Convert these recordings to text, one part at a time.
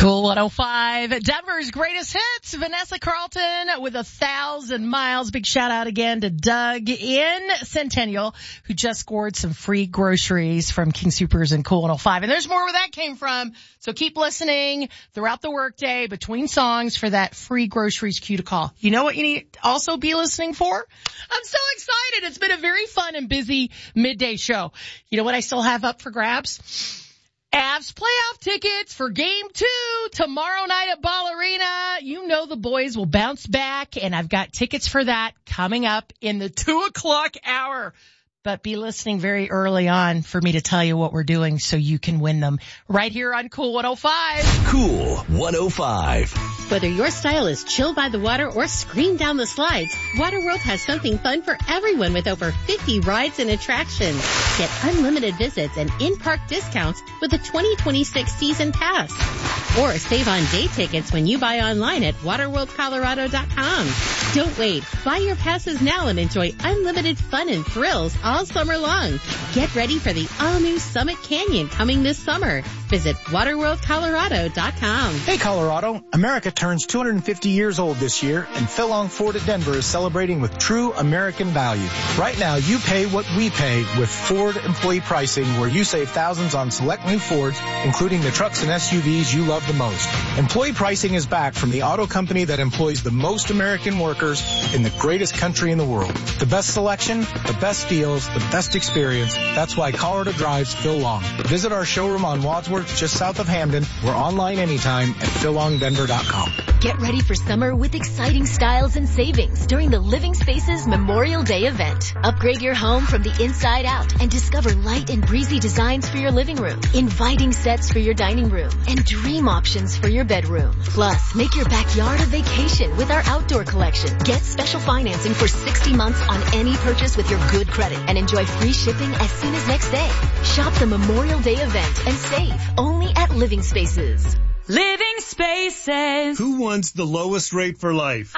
Cool 105, Denver's greatest hits. Vanessa Carlton with 1,000 miles. Big shout out again to Doug in Centennial, who just scored some free groceries from King Soopers and Cool 105. And there's more where that came from. So keep listening throughout the workday between songs for that free groceries cue to call. You know what you need to also be listening for? I'm so excited. It's been a very fun and busy midday show. You know what I still have up for grabs? Avs playoff tickets for Game 2 tomorrow night at Ball Arena. You know the boys will bounce back, and I've got tickets for that coming up in the 2 o'clock hour. But be listening very early on for me to tell you what we're doing so you can win them right here on Cool 105. Cool 105. Whether your style is chill by the water or scream down the slides, Waterworld has something fun for everyone with over 50 rides and attractions. Get unlimited visits and in-park discounts with a 2026 season pass. Or save on day tickets when you buy online at waterworldcolorado.com. Don't wait. Buy your passes now and enjoy unlimited fun and thrills all summer long. Get ready for the all-new Summit Canyon coming this summer. Visit waterworldcolorado.com. Hey Colorado, America turns 250 years old this year, and Philong Ford at Denver is celebrating with true American value. Right now, you pay what we pay with Ford employee pricing, where you save thousands on select new Fords, including the trucks and SUVs you love the most. Employee pricing is back from the auto company that employs the most American workers in the greatest country in the world. The best selection, the best deals, the best experience. That's why Colorado drives Phil Long. Visit our showroom on Wadsworth, just south of Hamden. We're online anytime at phillongdenver.com. Get ready for summer with exciting styles and savings during the Living Spaces Memorial Day event. Upgrade your home from the inside out and discover light and breezy designs for your living room, inviting sets for your dining room, and dream options for your bedroom. Plus, make your backyard a vacation with our outdoor collection. Get special financing for 60 months on any purchase with your good credit and enjoy free shipping as soon as next day. Shop the Memorial Day event and save only at Living Spaces. Living Spaces. Who wants the lowest rate for life?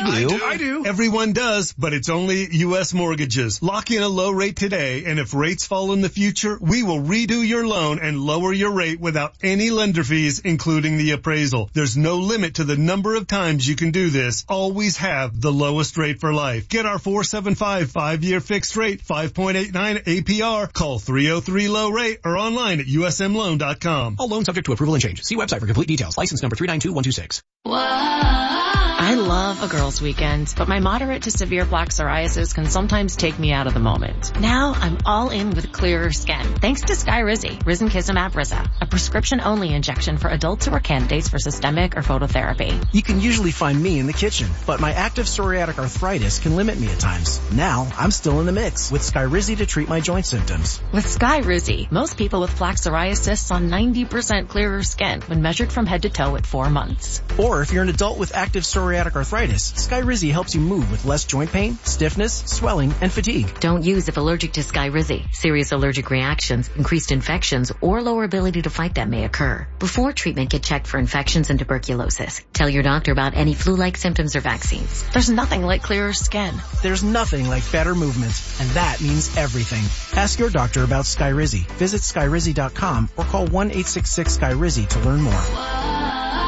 I do. Everyone does, but it's only U.S. Mortgages. Lock in a low rate today, and if rates fall in the future, we will redo your loan and lower your rate without any lender fees, including the appraisal. There's no limit to the number of times you can do this. Always have the lowest rate for life. Get our 475 5-year fixed rate, 5.89 APR. Call 303-LOW-RATE or online at usmloan.com. All loans subject to approval and change. See website for complete details. License number 392126. I love a girls' weekend, but my moderate to severe plaque psoriasis can sometimes take me out of the moment. Now I'm all in with clearer skin, thanks to Skyrizi, Risankizumab Risa, a prescription-only injection for adults who are candidates for systemic or phototherapy. You can usually find me in the kitchen, but my active psoriatic arthritis can limit me at times. Now I'm still in the mix with Skyrizi to treat my joint symptoms. With Skyrizi, most people with plaque psoriasis saw 90% clearer skin when measured from head to toe at 4 months. Or if you're an adult with active psoriatic arthritis, Skyrizi helps you move with less joint pain, stiffness, swelling, and fatigue. Don't use if allergic to Skyrizi. Serious allergic reactions, increased infections, or lower ability to fight them may occur. Before treatment, get checked for infections and tuberculosis. Tell your doctor about any flu-like symptoms or vaccines. There's nothing like clearer skin. There's nothing like better movement, and that means everything. Ask your doctor about Skyrizi. Visit Skyrizi.com or call 1-866-SKYRIZI to learn more.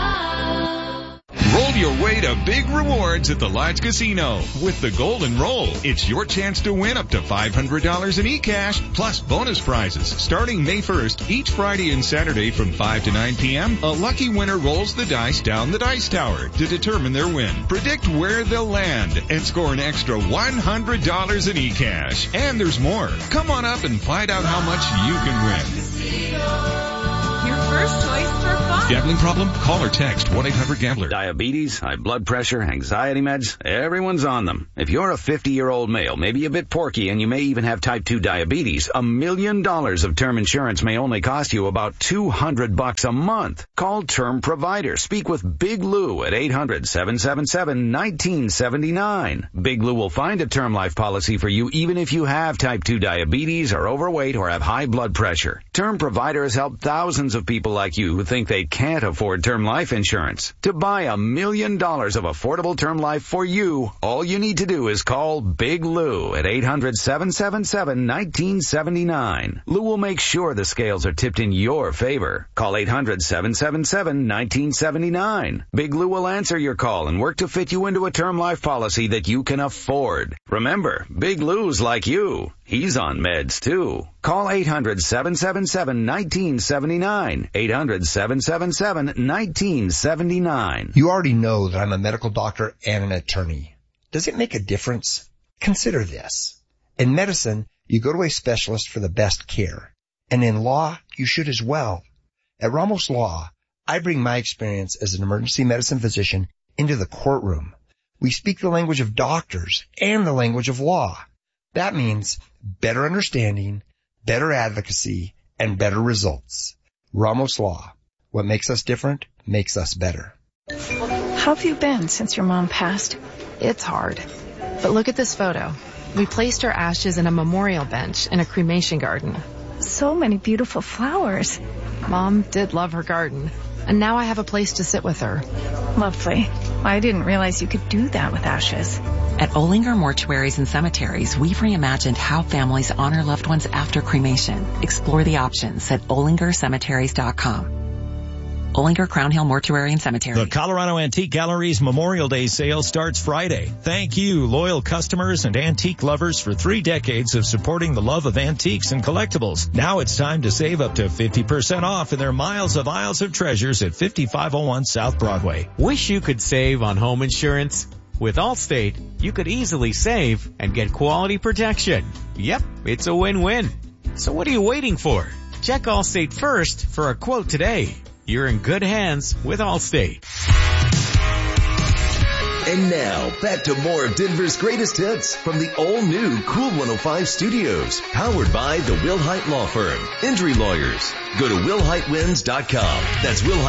Roll your way to big rewards at the Lodge Casino. With the Golden Roll, it's your chance to win up to $500 in e-cash, plus bonus prizes. Starting May 1st, each Friday and Saturday from 5 to 9 p.m., a lucky winner rolls the dice down the dice tower to determine their win. Predict where they'll land and score an extra $100 in e-cash. And there's more. Come on up and find out how much you can win. Your first choice for fun. Gambling problem? Call or text 1-800-GAMBLER. Diabetes, high blood pressure, anxiety meds, everyone's on them. If you're a 50-year-old male, maybe a bit porky, and you may even have type 2 diabetes, $1 million of term insurance may only cost you about $200 a month. Call Term Provider. Speak with Big Lou at 800-777-1979. Big Lou will find a term life policy for you even if you have type 2 diabetes, are overweight, or have high blood pressure. Term Provider has helped thousands of people like you who think they can't can't afford term life insurance. To buy $1 million of affordable term life for you, all you need to do is call Big Lou at 800-777-1979. Lou will make sure the scales are tipped in your favor. Call 800-777-1979. Big Lou will answer your call and work to fit you into a term life policy that you can afford. Remember, Big Lou's like you. He's on meds, too. Call 800-777-1979. 800-777-1979. You already know that I'm a medical doctor and an attorney. Does it make a difference? Consider this. In medicine, you go to a specialist for the best care. And in law, you should as well. At Ramos Law, I bring my experience as an emergency medicine physician into the courtroom. We speak the language of doctors and the language of law. That means better understanding, better advocacy, and better results. Ramos Law. What makes us different makes us better. How have you been since your mom passed? It's hard. But look at this photo. We placed her ashes in a memorial bench in a cremation garden. So many beautiful flowers. Mom did love her garden. And now I have a place to sit with her. Lovely. I didn't realize you could do that with ashes. At Olinger Mortuaries and Cemeteries, we've reimagined how families honor loved ones after cremation. Explore the options at OlingerCemeteries.com. Olinger Crown Hill Mortuary and Cemetery. The Colorado Antique Gallery's Memorial Day sale starts Friday. Thank you, loyal customers and antique lovers, for 3 decades of supporting the love of antiques and collectibles. Now it's time to save up to 50% off in their miles of aisles of treasures at 5501 South Broadway. Wish you could save on home insurance? With Allstate, you could easily save and get quality protection. Yep, it's a win-win. So what are you waiting for? Check Allstate first for a quote today. You're in good hands with Allstate. And now, back to more of Denver's greatest hits from the all-new Cool 105 Studios, powered by the Will Hite Law Firm. Injury lawyers. Go to willhitewins.com. That's Will